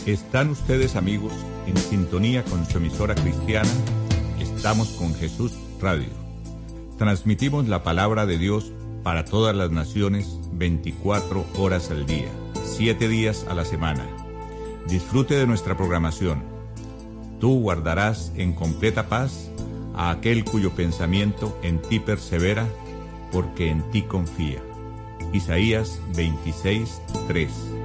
Están ustedes, amigos, en sintonía con su emisora cristiana. Estamos con Jesús Radio. Transmitimos la palabra de Dios para todas las naciones 24 horas al día, 7 días a la semana. Disfrute de nuestra programación. Tú guardarás en completa paz a aquel cuyo pensamiento en ti persevera, porque en ti confía. Isaías 26:3.